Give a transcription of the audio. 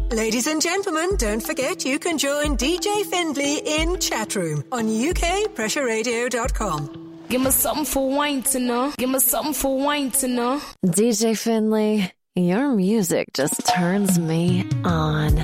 Ladies and gentlemen, don't forget you can join DJ Findlay in Chatroom on ukpressureradio.com. Give me something for wine to know. Give me something for wine to know. DJ Finlay, your music just turns me on.